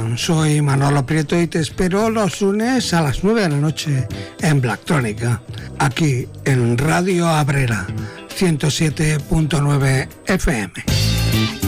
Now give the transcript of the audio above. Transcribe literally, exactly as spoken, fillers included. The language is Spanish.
soy Manolo Prieto y te espero los lunes a las nueve de la noche en Blacktronica, aquí en Radio Abrera ciento siete punto nueve F M.